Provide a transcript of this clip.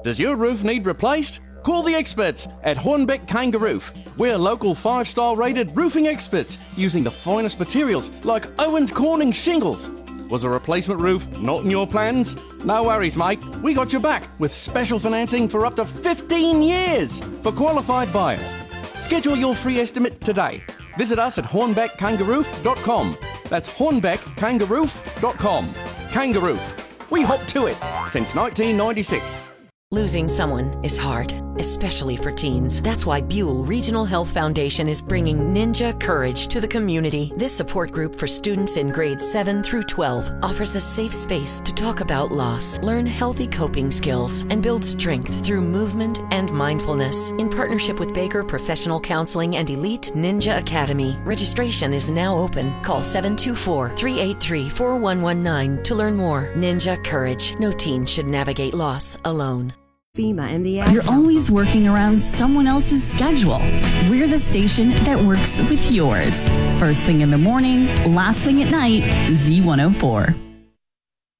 Does your roof need replaced? Call the experts at Hornbeck Kangaroof. We're local 5-star rated roofing experts using the finest materials like Owens Corning shingles. Was a replacement roof not in your plans? No worries, mate. We got your back with special financing for up to 15 years for qualified buyers. Schedule your free estimate today. Visit us at hornbeckkangaroof.com. That's hornbeckkangaroof.com. Kangaroof. We hop to it since 1996. Losing someone is hard, especially for teens. That's why Buell Regional Health Foundation is bringing Ninja Courage to the community. This support group for students in grades 7 through 12 offers a safe space to talk about loss, learn healthy coping skills, and build strength through movement and mindfulness. In partnership with Baker Professional Counseling and Elite Ninja Academy, registration is now open. Call 724-383-4119 to learn more. Ninja Courage. No teen should navigate loss alone. FEMA and the You're always working around someone else's schedule. We're the station that works with yours. First thing in the morning, last thing at night, Z104.